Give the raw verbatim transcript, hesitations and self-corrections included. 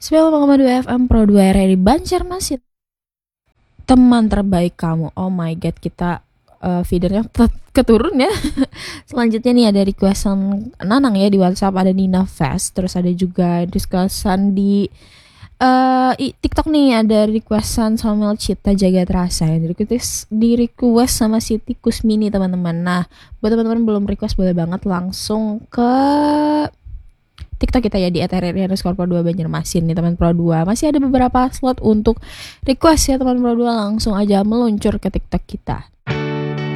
sembilan puluh koma dua F M Pro dua R I di Banjarmasin. Teman terbaik kamu. Oh my god, kita uh, feedernya tet- keturun ya. Selanjutnya nih ada requestan Nanang ya di WhatsApp, ada Nina Fest, terus ada juga requestan di uh, i- TikTok nih, ada requestan Samuel Cita Jagat Rasa yang di request, di request sama Siti Kusmini teman-teman. Nah, buat teman-teman belum request boleh banget langsung ke TikTok kita ya di et r r i underscore pro dua Banjarmasin nih teman Pro dua. Masih ada beberapa slot untuk request ya teman Pro dua, langsung aja meluncur ke TikTok kita.